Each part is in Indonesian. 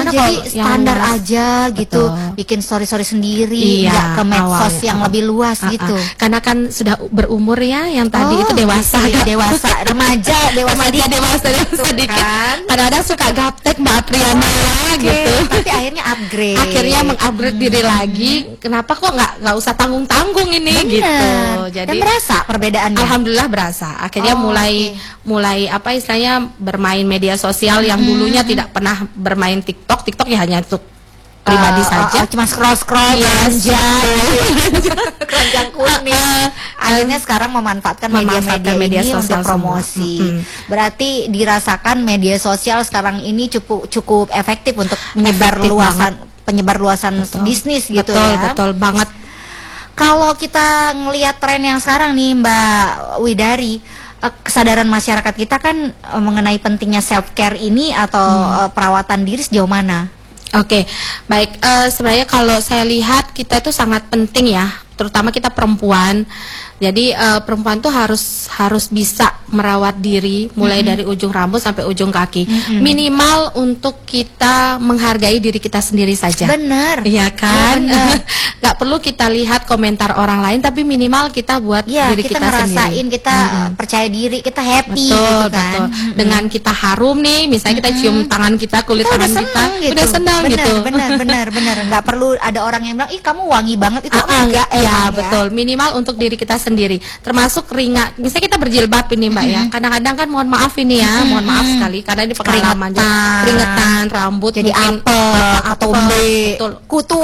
gimana jadi kalau standar yang aja gitu, bikin story story sendiri, nggak ke medsos yang lebih luas gitu. Karena kan sudah berumur ya, yang tadi itu dewasa, dewasa, remaja, dewasa sedikit. Kadang-kadang suka gaptek Mbak Apriana gitu. Tapi akhirnya upgrade. Akhirnya mengupgrade diri lagi. Kenapa kok nggak usah tanggung-tanggung ini gitu. Jadi dan berasa perbedaannya. Alhamdulillah berasa. Akhirnya mulai apa istilahnya bermain media sosial yang dulunya tidak pernah bermain TikTok ya hanya untuk pribadi saja, cuma scroll keranjang kuning. Akhirnya sekarang memanfaatkan media sosial untuk promosi. Berarti dirasakan media sosial sekarang ini cukup efektif untuk penyebar luasan bisnis gitu ya. Betul banget. Kalau kita ngelihat tren yang sekarang nih Mbak Widari, kesadaran masyarakat kita kan mengenai pentingnya self care ini atau perawatan diri sejauh mana? Oke, baik. Sebenarnya kalau saya lihat kita itu sangat penting ya, terutama kita perempuan. Jadi perempuan tuh harus bisa merawat diri mulai dari ujung rambut sampai ujung kaki. Minimal untuk kita menghargai diri kita sendiri saja. Benar. Iya kan? Nggak perlu kita lihat komentar orang lain, tapi minimal kita buat diri kita ngerasain sendiri. Kita percaya diri, kita happy betul, gitu kan. Betul. Dengan kita harum nih, misalnya kita cium tangan kita, kulit tangan kita, udah senang gitu. Benar. Nggak perlu ada orang yang bilang, ih kamu wangi banget, itu enggak. Ya betul. Minimal untuk diri kita sendiri, termasuk ringat. Misalnya kita berjilbab ini Mbak ya, kadang-kadang kan mohon maaf ini ya, mohon maaf sekali karena ini pengalaman keringetan, rambut jadi atau kutu.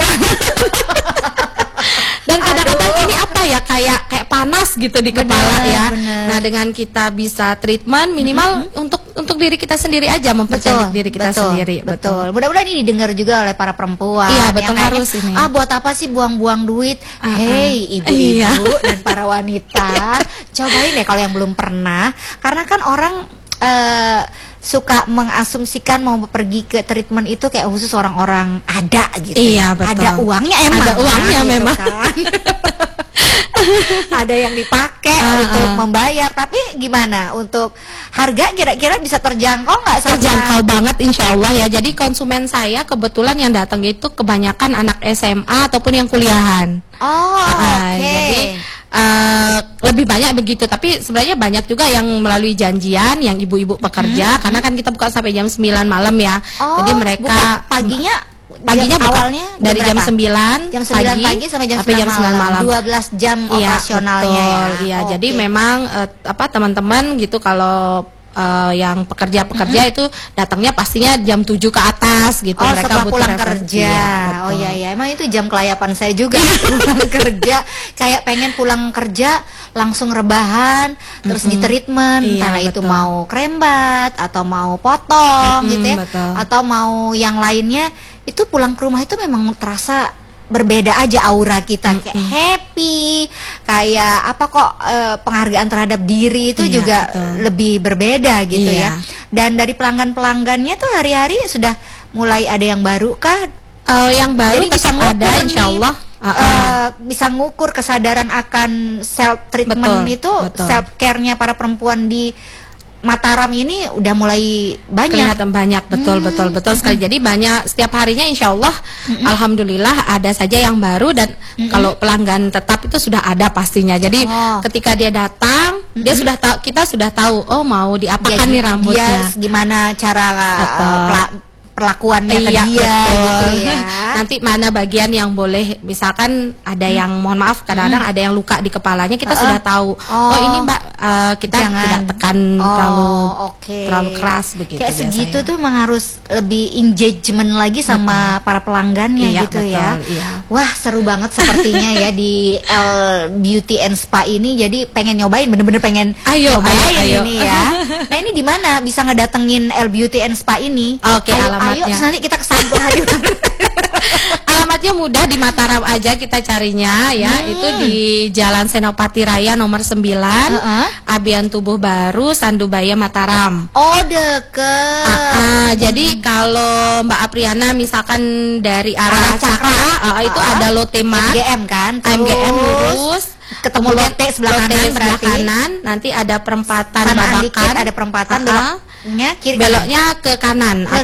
Dan kadang-kadang ini apa ya, kayak panas gitu di kepala ya. Nah dengan kita bisa treatment minimal untuk diri kita sendiri aja, mempercantik diri kita sendiri. Betul. Mudah-mudahan ini didengar juga oleh para perempuan. Iya betul, harus ini. Buat apa sih buang-buang duit? Hei ibu-ibu dan para wanita, cobain deh kalau yang belum pernah. Karena kan orang suka mengasumsikan mau pergi ke treatment itu kayak khusus orang-orang ada gitu. Iya betul. Ada uangnya emang. Ada uangnya gitu memang. Kan? Ada yang dipakai untuk membayar, tapi gimana untuk harga kira-kira bisa terjangkau nggak? Terjangkau banget insya Allah ya. Jadi konsumen saya kebetulan yang datang itu kebanyakan anak SMA ataupun yang kuliahan. Jadi lebih banyak begitu, tapi sebenarnya banyak juga yang melalui janjian, yang ibu-ibu pekerja, karena kan kita buka sampai jam 9 malam ya. Jadi mereka paginya awalnya dari jam 9 pagi sampai jam 9 malam. 12 jam operasionalnya ya. Jadi memang teman-teman gitu kalau yang pekerja-pekerja itu datangnya pastinya jam 7 ke atas gitu. Mereka butuh pulang kerja. Emang itu jam kelayapan saya juga. Pulang kerja, kayak pengen pulang kerja langsung rebahan, terus di treatment, karena itu mau krembat atau mau potong gitu ya, atau mau yang lainnya, itu pulang ke rumah itu memang terasa berbeda aja aura kita, kayak happy, kayak penghargaan terhadap diri itu juga lebih berbeda gitu ya. Dan dari pelanggan-pelanggannya tuh hari-hari sudah mulai ada yang baru kah? Yang baru bisa ada insya Allah. Bisa ngukur kesadaran akan self treatment itu, self care-nya para perempuan di Mataram ini udah mulai banyak. Kelihatan banyak, betul sekali. Jadi banyak setiap harinya insya Allah, alhamdulillah ada saja yang baru, dan kalau pelanggan tetap itu sudah ada pastinya. Jadi ketika dia datang, dia sudah tahu, kita sudah tahu, mau diapakan nih rambutnya. Gimana cara perlakuannya ke dia gitu ya. Nanti mana bagian yang boleh, misalkan ada yang mohon maaf kadang-kadang ada yang luka di kepalanya, kita sudah tahu. Ini Mbak, kita tidak tekan terlalu keras begitu. Kayak segitu tuh memang harus lebih engagement lagi sama para pelanggannya gitu ya. Wah, seru banget sepertinya ya di L Beauty and Spa ini. Jadi pengen nyobain, bener-bener pengen nyobain ini ya. Nah, ini di mana bisa ngedatengin L Beauty and Spa ini? Ayo nanti kita kesana lagi. Alamatnya mudah, di Mataram aja kita carinya ya. Itu di Jalan Senopati Raya nomor 9, Abian Tubuh Baru, Sandubaya, Mataram. Deket. Jadi kalau Mbak Apriana misalkan dari arah Cakra, itu ada Lotemart MGM kan? MGM lurus ketemu Lotte sebelah kanan, nanti ada perempatan Babakan, ada perempatan beloknya beloknya ke kanan.